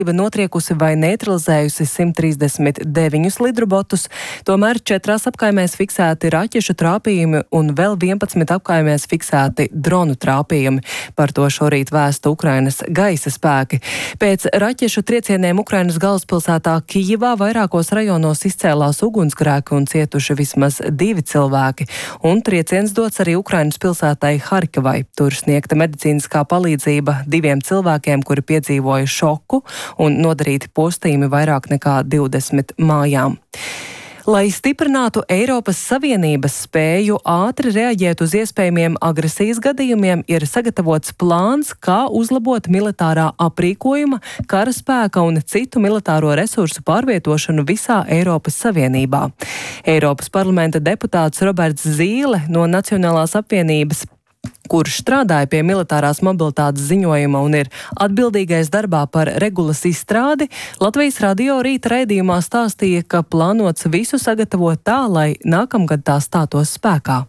notriekusi vai neutralizējusi 139 lidrobotus, tomēr 4 apkaimēs fiksēti raķešu trāpījumi un vēl 11 apkaimēs fiksēti dronu trāpījumi. Par to šorīt vēsta Ukrainas gaisa spēki. Pēc raķešu triecieniem Ukrainas galvaspilsētā Kijivā vairākos rajonos izcēlās ugunsgrēki un cietuši vismaz 2 cilvēki, un trieciens dots arī Ukrainas pilsētai Harkivai. Tur sniegta medicīniskā palīdzība 2 cilvēkiem, kuri piedzīvoja šoku, un nodarīti postījumi vairāk nekā 20 mājām. Lai stiprinātu Eiropas Savienības spēju ātri reaģēt uz iespējamiem agresijas gadījumiem, ir sagatavots plāns, kā uzlabot militārā aprīkojuma, karaspēka un citu militāro resursu pārvietošanu visā Eiropas Savienībā. Eiropas parlamenta deputāts Roberts Zīle no Nacionālās apvienības, kurš strādāja pie militārās mobilitātes ziņojuma un ir atbildīgais darbā par regulas izstrādi, Latvijas radio rīta raidījumā stāstīja, ka plānots visu sagatavot tā, lai nākamgad tā stātos spēkā.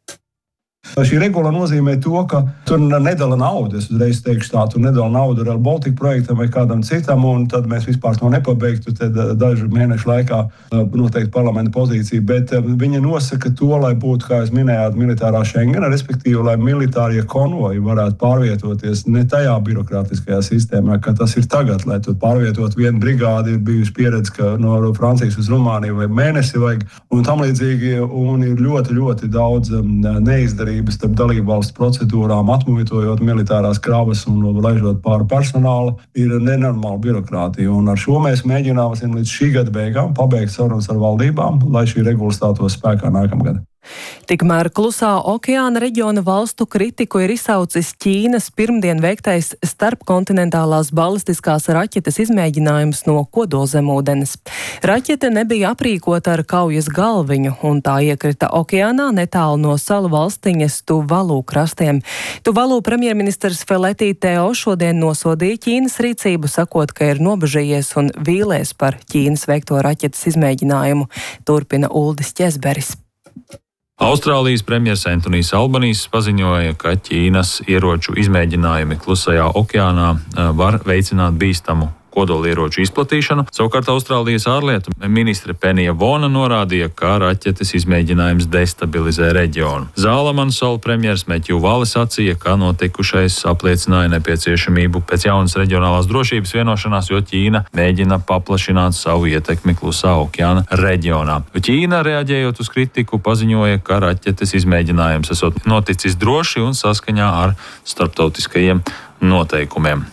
Šī regula nozīmē to, ka tur nedala naudu. Es uzreiz teikšu tā, tur nedala naudu Rail Baltica projektam vai kādam citam, un tad mēs vispār to nepabeigtu, tad dažu mēnešu laikā noteikti parlamenta pozīcija, bet viņa nosaka to, lai būtu, kā jūs minējāt, militārā Schengena, respektīvi, lai militārie konvoji varētu pārvietoties ne tajā birokrātiskajā sistēmā, ka tas ir tagad, lai tur pārvietot vienu brigādi, ir bijusi pieredze, ka no Francijas uz Rumāniju vai mēnesi vajag, un tam līdzīgi, un ir ļoti, ļoti daudz neizdarību starp dalībvalstu procedūrām, atmuitojot militārās kravas un laižot pāri personālu, ir nenormāla birokrātija. Un ar šo mēs mēģināsim līdz šī gada beigām pabeigt sarunas ar valdībām, lai šī regula stātos spēkā nākamgad. Tikmēr Klusā okeāna reģiona valstu kritiku ir izsaucis Ķīnas pirmdien veiktais starpkontinentālās balistiskās raķetes izmēģinājums no kodolzemūdenes. Raķete nebija aprīkota ar kaujas galviņu, un tā iekrita okeānā netālu no salu valstiņas Tuvalu krastiem. Tuvalu premjerministrs Feleti Teo šodien nosodīja Ķīnas rīcību, sakot, ka ir nobežījies un vīlies par Ķīnas veikto raķetes izmēģinājumu, turpina Uldis Ķezberis. Austrālijas premjers Antonijs Albanīss paziņoja, ka Ķīnas ieroču izmēģinājumi Klusajā okeānā var veicināt bīstamu kodolieroču izplatīšanu. Savukārt Austrālijas ārlietu ministre Penija Vona norādīja, ka raķetes izmēģinājums destabilizē reģionu. Zālamansolu premjers Meķju Vali sacīja, ka notikušais apliecināja nepieciešamību pēc jaunas reģionālās drošības vienošanās, jo Ķīna mēģina paplašināt savu ietekmi Klusā okeāna reģionā. Ķīna, reaģējot uz kritiku, paziņoja, ka raķetes izmēģinājums esot noticis droši un saskaņā ar starptautiskajiem noteikumiem.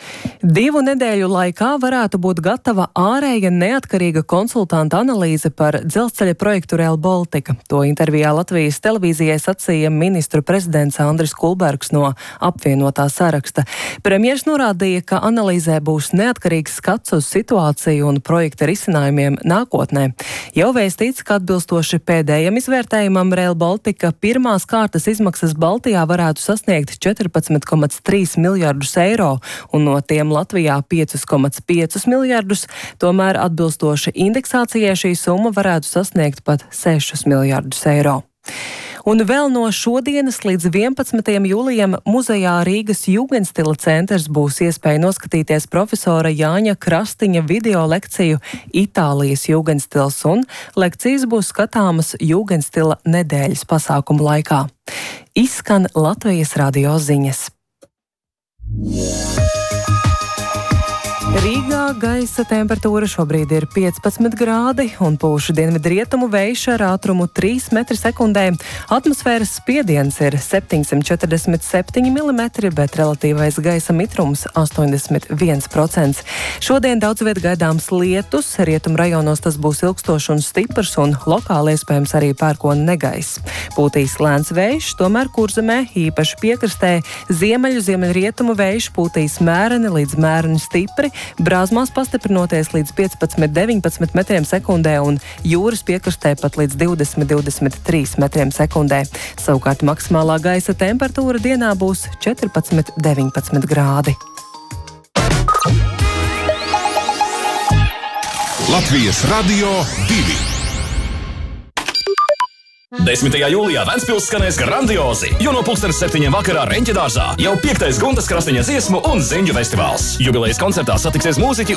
2 nedēļu laikā varētu būt gatava ārēja neatkarīga konsultanta analīze par dzelzceļa projektu Rail Baltica. To intervijā Latvijas televīzijai sacīja ministru prezidents Andris Kulbergs no apvienotā saraksta. Premjers norādīja, ka analīzē būs neatkarīgs skats uz situāciju un projekta risinājumiem nākotnē. Jau vēstīts, ka atbilstoši pēdējam izvērtējumam Rail Baltica pirmās kārtas izmaksas Baltijā varētu sasniegt 14,3 miljardus eiro, un no tiem Latvijā 5,5 miljardus, tomēr atbilstoši indeksācijai šī summa varētu sasniegt pat 6 miljardus eiro. Un vēl no šodienas līdz 11. jūlijam muzejā Rīgas Jugendstila centrs būs iespēja noskatīties profesora Jāņa Krastiņa video lekciju Itālijas Jugendstils, un lekcijas būs skatāmas Jugendstila nedēļas pasākumu laikā. Izskan Latvijas radio ziņas. Rīgā gaisa temperatūra šobrīd ir 15 grādi un pūš dienvidrietumu vējš ar ātrumu 3 m/sekundē. Atmosfēras spiediens ir 747 mm, bet relatīvais gaisa mitrums 81%. Šodien daudz viet gaidāms lietus, rietumu rajonos tas būs ilgstošs un stiprs un lokāli iespējams arī pērkona negaiss. Pūtīs lēns vējš, tomēr Kurzemē, īpaši piekrastē, ziemeļrietumu vējš pūtīs mēreni līdz mēreni stipri, brāzmās pastiprinoties līdz 15–19 m/sekundē un jūras piekrastē pat līdz 20–23 m/sekundē. Savukārt maksimālā gaisa temperatūra dienā būs 14–19 grādi. Latvijas radio 2. 10. jūlijā Ventspils skanēs grandiozi, jo no 7:00 vakarā Reņķedārzā jau 5. Guntas Krastiņa dziesmu un ziņu festivāls. Jubilejas koncertā satiksies mūziķi